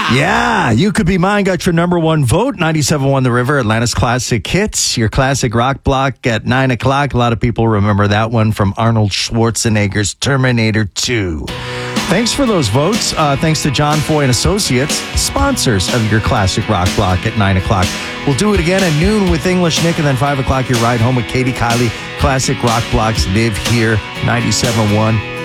Yeah, You Could Be Mine got your number one vote. 97.1 The River, Atlanta's classic hits. Your classic rock block at 9 o'clock. A lot of people remember that one from Arnold Schwarzenegger's Terminator 2. Thanks for those votes. Thanks to John Foy and Associates, sponsors of your classic rock block at 9 o'clock. We'll do it again at noon with English Nick, and then 5 o'clock your ride home with Katie Kylie. Classic rock blocks live here, 97.1